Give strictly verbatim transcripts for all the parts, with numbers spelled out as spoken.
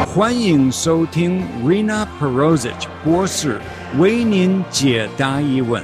欢迎收听 Rina Perosic 博士为您解答疑问。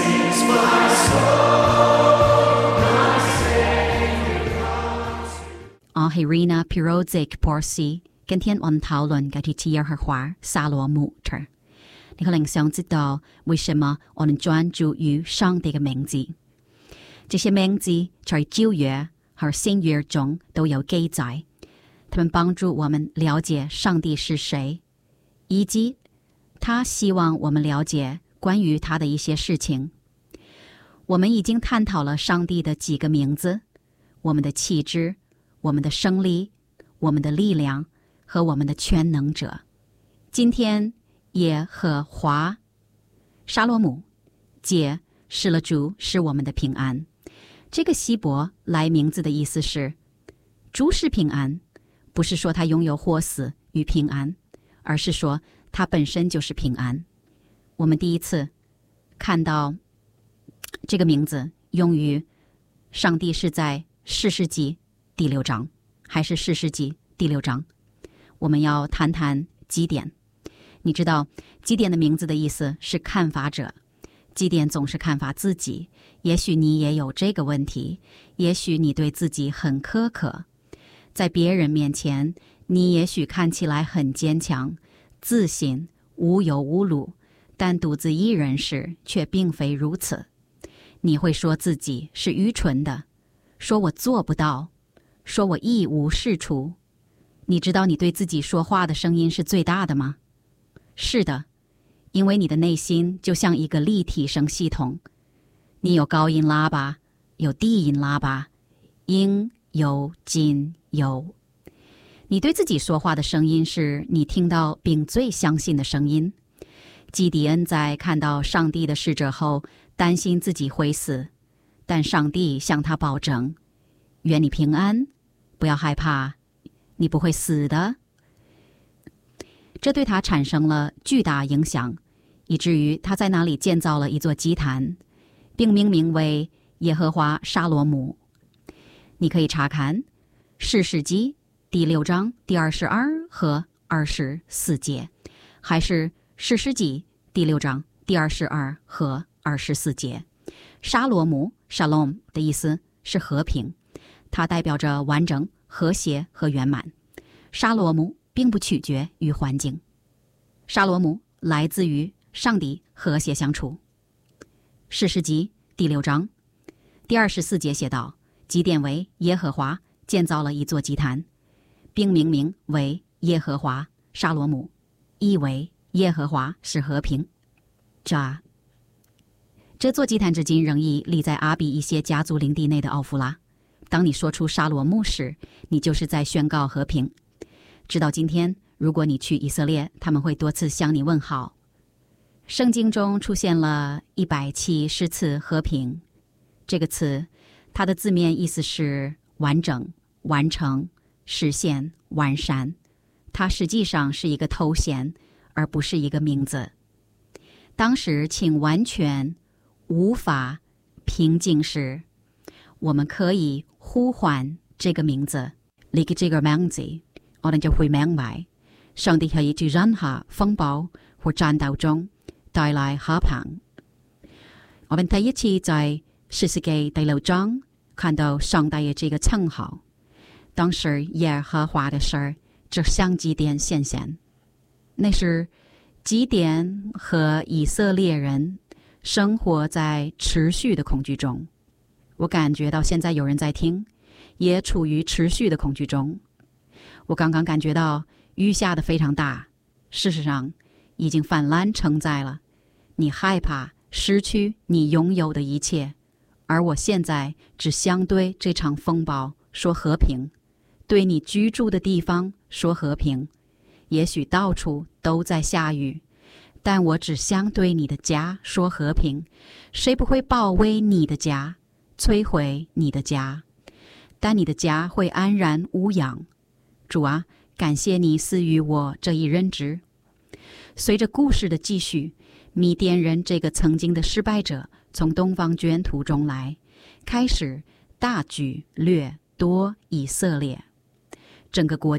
我係 Rina Perosic 博士，今天我們討論嘅係耶和華撒羅姆特。你可能想知道為什麼我們專注於上帝嘅名字？這些名字在舊約和新約中都有記載，他們幫助我們了解上帝是誰，以及他希望我們了解關於他的一些事情。我們已經探討了上帝的幾個名字，我們的氣質，我們的勝利，我們的力量和我們的全能者。今天耶和華撒羅姆解釋了主是我們的平安。這個希伯來名字的意思是主是平安，不是說他擁有活死與平安，而是說他本身就是平安。我們第一次看到這個名字用於上帝是在士師記第六章，還是士師記第六章？我們要談談基甸。你知道基甸的名字的意思是看法者，基甸總是看法自己。也許你也有這個問題，也許你對自己很苛刻，在別人面前你也許看起來很堅強、自信、無憂無慮，但獨自一人時卻並非如此。你會說自己是愚蠢的，說我做不到，說我一無是處。你知道你對自己說話的聲音是最大的嗎？是的，因為你的內心就像一個立體聲系統，你有高音喇叭，有低音喇叭，應有盡有。你對自己說話的聲音是你聽到並最相信的聲音。基甸恩在看到上帝的使者後，擔心自己會死，但上帝向他保證，願你平安，不要害怕，你不會死的。這對他產生了巨大影響，以至於他在那裡建造了一座祭壇，並命名為耶和華撒羅姆。你可以查看士師記第六章第二十二和二十四節，還是士師記第六章第二十二和二十四節。撒羅姆 Shalom 的意思是和平，它代表着完整、和諧和圓滿。撒羅姆並不取決於環境，撒羅姆來自於上帝和諧相處。士師記第六章第二十四節寫道，基甸為耶和華建造了一座祭壇，並命名為耶和華撒羅姆，意為耶和華是和平。這這座祭壇至今仍已立在阿比一些家族領地內的奧弗拉。當你說出撒羅姆時，你就是在宣告和平。直到今天，如果你去以色列，他們會多次向你問好。聖經中出現了一百七十次和平這個詞，它的字面意思是完整、完成、實現、完善。它實際上是一個頭銜，而不是一個名字。當時請完全無法平靜時，我們可以呼喚這個名字，你嘅這個名字，我哋就會明白，上帝可以在任何風暴或戰鬥中帶來和平。我們第一次在士師記第六章看到上帝嘅這個稱號，當時耶和華的事就向基甸顯現。那時基甸和以色列人生活在持續的恐懼中。我感覺到現在有人在聽，也處於持續的恐懼中。我剛剛感覺到雨下得非常大，事實上已經泛濫成災了。你害怕失去你擁有的一切，而我現在只想對這場風暴說和平，對你居住的地方說和平。也許到處都在下雨，但我只想對你的家說和平。誰不會包圍你的家，摧毀你的家？但你的家會安然無恙。主啊，感謝你賜予我這一認知。隨着故事的繼續，米甸人這個曾經的失敗者從東方捲土中來，開始大舉掠奪以色列。整個國家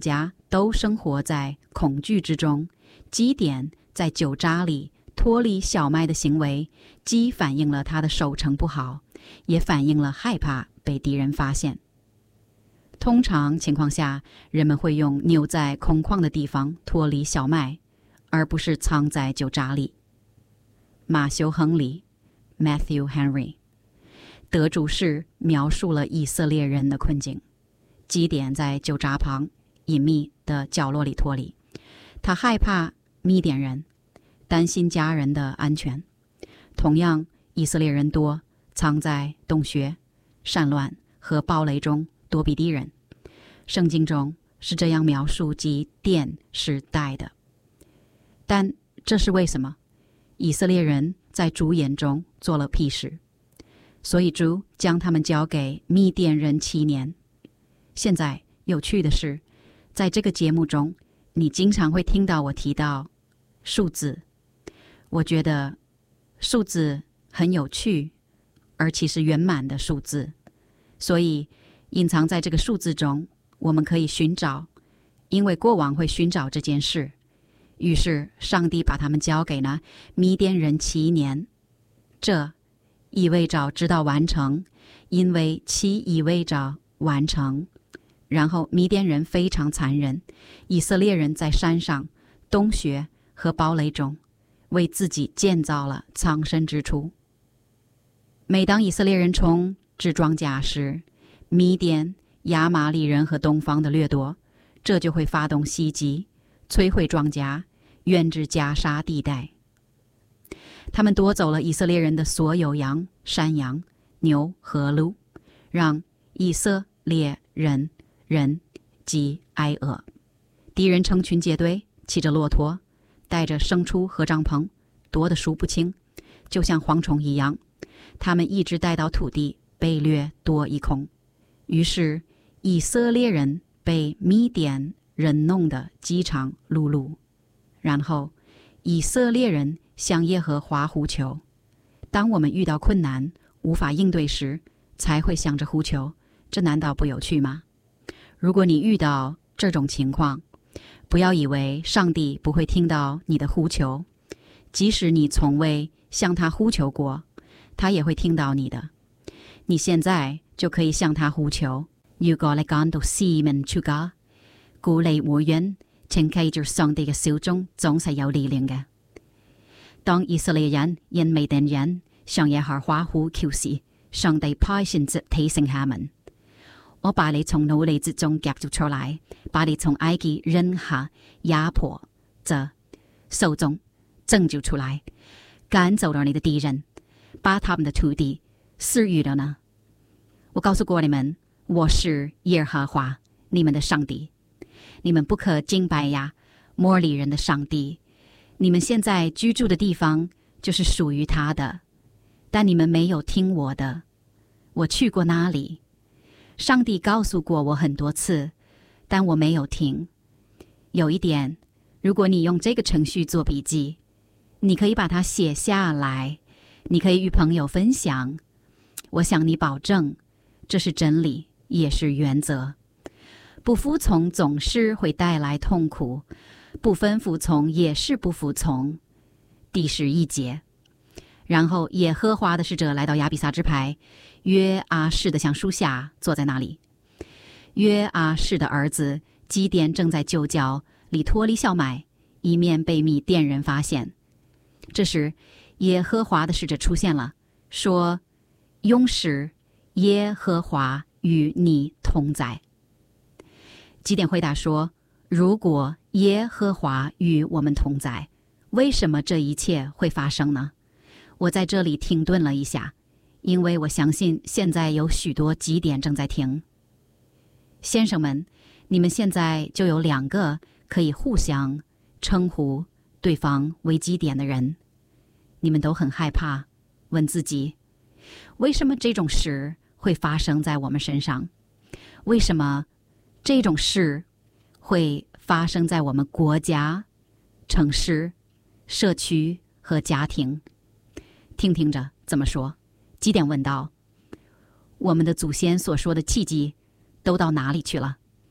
都生活在恐惧之中。基甸在酒渣里脱离小麦的行为，既反映了他的守城不好，也反映了害怕被敌人发现。通常情况下，人们会用扭在空旷的地方脱离小麦，而不是藏在酒渣里。马修·亨利 Matthew Henry 得主是描述了以色列人的困境。基甸在酒渣旁隐秘的角落里脱离，他害怕米甸人，担心家人的安全。同样，以色列人多藏在洞穴、山峦和堡垒中躲避敌人。圣经中是这样描述基甸时代的。但这是为什么？以色列人在主眼中做了屁事，所以主将他们交给米甸人七年。现在有趣的是，在这个节目中，你经常会听到我提到数字。我觉得数字很有趣，而且是圆满的数字，所以隐藏在这个数字中，我们可以寻找，因为过往会寻找这件事。于是上帝把他们交给了米甸人七年，这意味着直到完成，因为七意味着完成。然后米甸人非常残忍，以色列人在山上、洞穴和堡垒中为自己建造了藏身之处。每当以色列人从置庄稼时，米甸、亚玛力人和东方的掠夺，这就会发动袭击，摧毁庄稼，远至加沙地带。他们夺走了以色列人的所有羊、山羊、牛和鹿，让以色列人人及挨饿。敌人成群结队，骑着骆驼，带着牲畜和帐篷，多得数不清，就像蝗虫一样。他们一直带到土地，被掠夺一空。于是以色列人被米甸人弄得饥肠辘辘。然后以色列人向耶和华呼求。当我们遇到困难无法应对时，才会想着呼求，这难道不有趣吗？如果你遇到这种情况，不要以为上帝不会听到你的呼求，即使你从未向他呼求过，他也会聽到你的。你現在就可以向他呼求。如果你感到使命出家，鼓勵會員，請記住上帝嘅手中總是有力量嘅。當以色列人因米甸人向耶和華呼求時，上帝派先知提醒他們：我把你從奴隸之中夾咗出來，把你從埃及人下壓迫者手中拯救出來，趕走了你的敵人，把他們的土地賜予了呢。我告訴過你們，我是耶和華你們的上帝，你們不可敬拜呀摩利人的上帝。你們現在居住的地方就是屬於他的，但你們沒有聽我的。我去過那裡，上帝告訴過我很多次，但我沒有聽。有一點，如果你用這個程序做筆記，你可以把它寫下來，你可以與朋友分享。我向你保證，這是真理，也是原則。不服從總是會帶來痛苦，不分服從也是不服從。第十一節，然後耶和華的使者來到亞比薩支派，約阿士的橡樹下坐在那裡。約阿士的兒子基甸正在酒窖裡脫離小麥，以免被米甸人發現。這時耶和華的使者出現了，說：勇士，耶和華與你同在。基甸回答說：如果耶和華與我們同在，為什麼這一切會發生呢？我在這裡停頓了一下，因為我相信現在有許多基甸正在聽。先生們，你們現在就有兩個可以互相稱呼對方為基甸的人，你們都很害怕，問自己，為什麼這種事會發生在我們身上？為什麼這種事會發生在我們國家、城市、社區和家庭？聽聽着怎麼說。基甸問道：我們的祖先所說的奇蹟都到哪裡去了？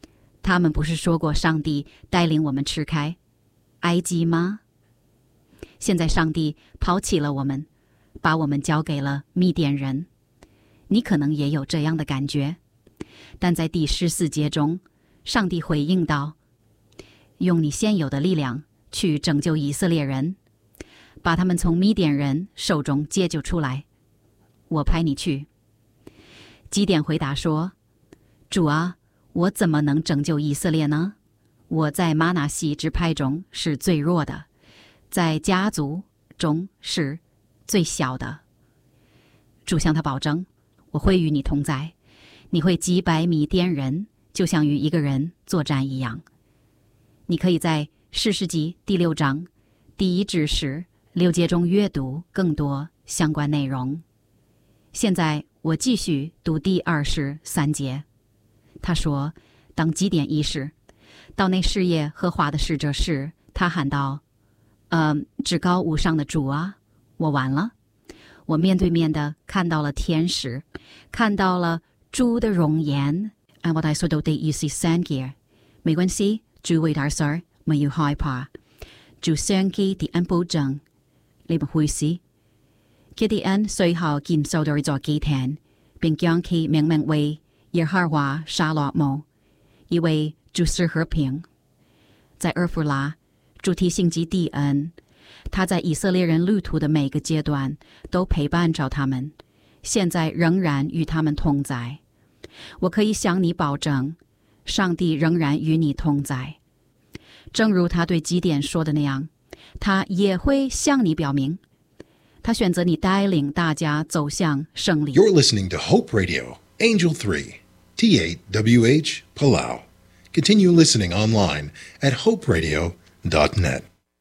他们不是说过上帝带领我们吃开埃及吗？现在上帝抛弃了我们，把我们交给了米甸人。你可能也有这样的感觉，但在第十四节中，上帝回应道，用你现有的力量去拯救以色列人，把他们从米甸人手中解救出来，我派你去。基甸回答说，主啊，我怎么能拯救以色列呢？我在玛拿西支派中是最弱的，在家族中是最小的。主向他保证，我会与你同在，你会击败米甸人，就像与一个人作战一样。你可以在士师记第六章第一至十六节中阅读更多相关内容。现在我继续读第二十三节。他说，当基甸一世到那事耶和华的使者时，他喊道，呃，至高无上的主啊，我完了。我面对面的看到了天使，看到了主的容顏。啊，我哋數到第二十三節，沒關係，主為大事，唔要害怕。主上機啲恩保證，你唔會死。佢啲恩隨後見受到咗基天，並將其命名為耶和華沙洛姆，以為主是和平。在俄弗拉，主提醒基甸恩，他在以色列人旅途的每个阶段都陪伴着他们，现在仍然与他们同在。我可以向你保证，上帝仍然与你同在。正如他对基甸说的那样，他也会向你表明，他选择你带领大家走向胜利。 You're listening to Hope Radio, Angel three, T eight W H, Palau. Continue listening online at hope radio dot net.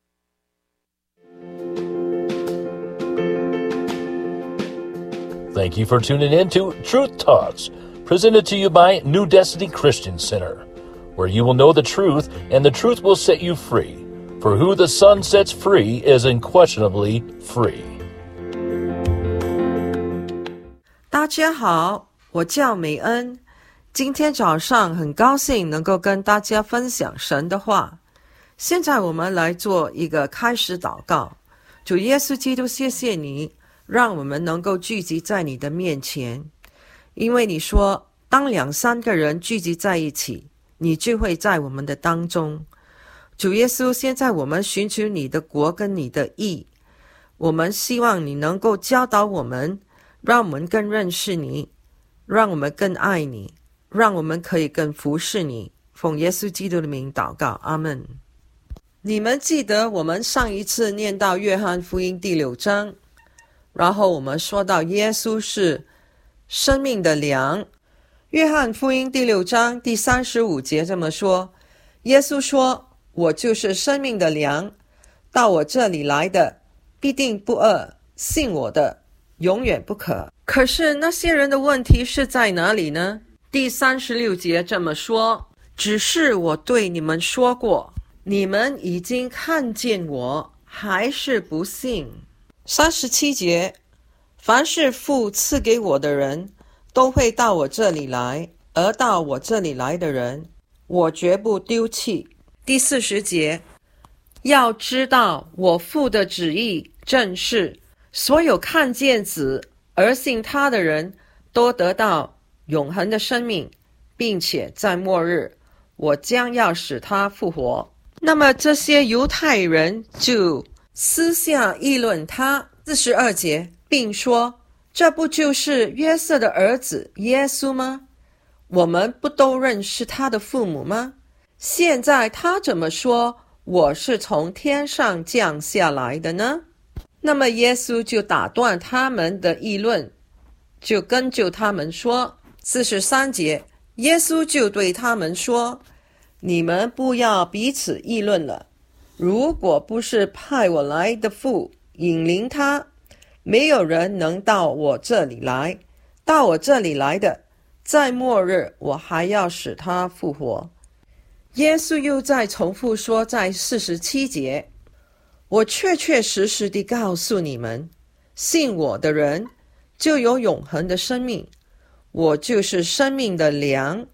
Thank you for tuning in to Truth Talks, presented to you by New Destiny Christian Center, where you will know the truth and the truth will set you free. For who the Son sets free is unquestionably free. 大家好，我叫美恩。今天早上很高兴能够跟大家分享神的话。现在我们来做一个开始祷告。主耶稣基督，谢谢你让我们能够聚集在你的面前，因为你说当两三个人聚集在一起，你就会在我们的当中。主耶稣，现在我们寻求你的国跟你的义，我们希望你能够教导我们，让我们更认识你，让我们更爱你，让我们可以更服侍你。奉耶稣基督的名祷告，阿们。你们记得我们上一次念到约翰福音第六章，然后我们说到耶稣是生命的粮。约翰福音第六章第三十五节这么说，耶稣说，我就是生命的粮，到我这里来的必定不饿，信我的永远不渴。可是那些人的问题是在哪里呢？第三十六节这么说，只是我对你们说过，你们已经看见我，还是不信。三十七节，凡是父赐给我的人，都会到我这里来，而到我这里来的人，我绝不丢弃。第四十节，要知道我父的旨意正是，所有看见子而信他的人，都得到永恒的生命，并且在末日，我将要使他复活。那么这些犹太人就私下议论他。四十二节，并说，这不就是约瑟的儿子耶稣吗？我们不都认识他的父母吗？现在他怎么说我是从天上降下来的呢？那么耶稣就打断他们的议论，就跟就他们说。四十三节，耶稣就对他们说，你们不要彼此议论了，如果不是派我来的父引领他，没有人能到我这里来，到我这里来的，在末日我还要使他复活。耶稣又再重复说，在四十七节，我确确实实地告诉你们，信我的人就有永恒的生命，我就是生命的粮。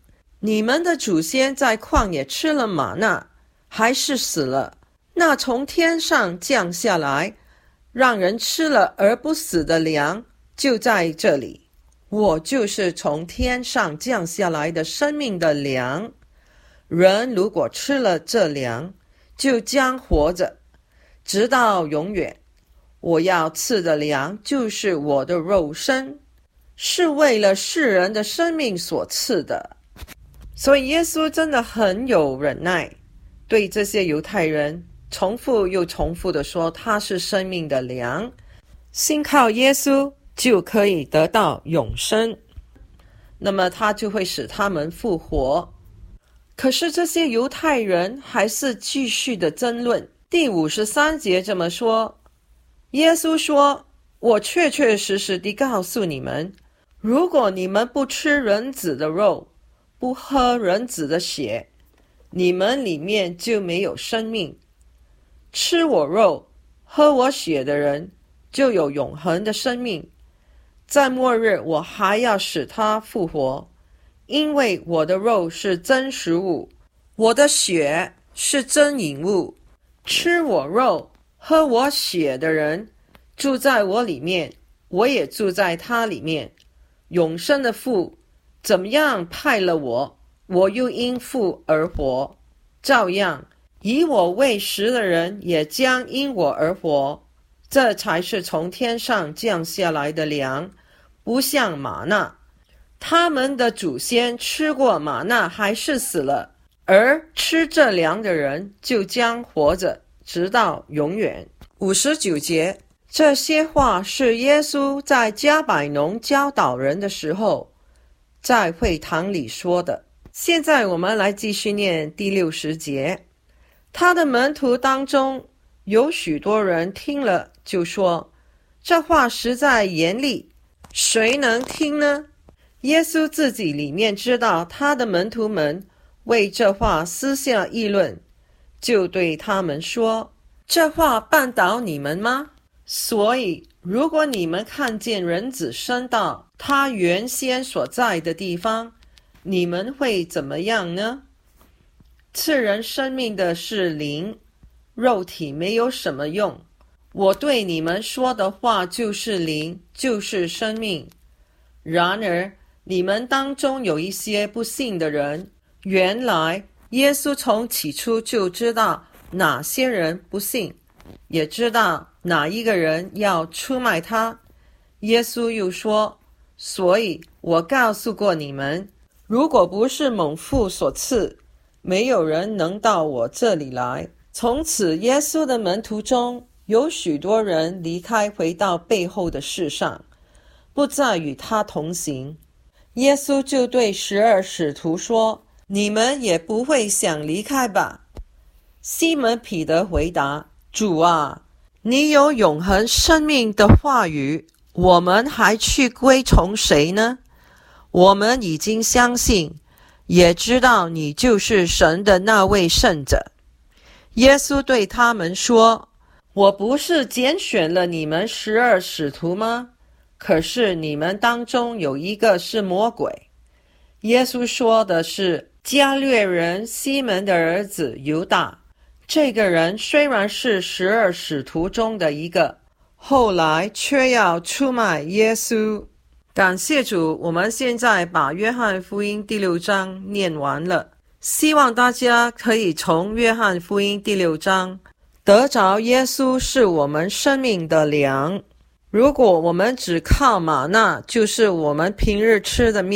你们的祖先在旷野吃了玛纳，还是死了。那从天上降下来，让人吃了而不死的粮，就在这里。我就是从天上降下来的生命的粮。人如果吃了这粮，就将活着，直到永远。我要赐的粮就是我的肉身，是为了世人的生命所赐的。所以耶稣真的很有忍耐，对这些犹太人重复又重复地说他是生命的粮，信靠耶稣就可以得到永生，那么他就会使他们复活。可是这些犹太人还是继续的争论。第五十三节这么说，耶稣说，我确确实实地告诉你们，如果你们不吃人子的肉，不喝人子的血，你们里面就没有生命。吃我肉喝我血的人就有永恒的生命，在末日我还要使他复活，因为我的肉是真食物，我的血是真饮物。吃我肉喝我血的人住在我里面，我也住在他里面。永生的父怎么样派了我，我又因父而活，照样以我为食的人也将因我而活。这才是从天上降下来的粮，不像玛纳。他们的祖先吃过玛纳还是死了，而吃这粮的人就将活着，直到永远。五十九节，这些话是耶稣在加百农教导人的时候，在会堂里说的。现在我们来继续念第六十节。他的门徒当中有许多人听了就说，这话实在严厉，谁能听呢？耶稣自己里面知道他的门徒们为这话私下议论，就对他们说，这话绊倒你们吗？所以如果你们看见人子升到他原先所在的地方，你们会怎么样呢？赐人生命的是灵，肉体没有什么用。我对你们说的话就是灵，就是生命。然而你们当中有一些不信的人，原来耶稣从起初就知道哪些人不信，也知道哪一个人要出卖他。耶稣又说，所以我告诉过你们，如果不是蒙父所赐，没有人能到我这里来。从此耶稣的门徒中有许多人离开，回到背后的世上，不再与他同行。耶稣就对十二使徒说，你们也不会想离开吧？西门彼得回答，主啊，你有永恒生命的话语，我们还去归从谁呢？我们已经相信，也知道你就是神的那位圣者。耶稣对他们说，我不是拣选了你们十二使徒吗？可是你们当中有一个是魔鬼。耶稣说的是加略人西门的儿子犹大。这个人虽然是十二使徒中的一个，后来却要出卖耶稣。感谢主，我们现在把约翰福音第六章念完了，希望大家可以从约翰福音第六章得着耶稣是我们生命的粮。如果我们只靠玛纳，就是我们平日吃的面